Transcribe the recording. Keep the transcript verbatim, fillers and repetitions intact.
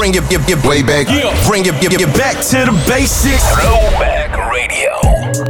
bring it, get, get way back. Yeah. Bring it, get, get back to the basics. Throwback Radio.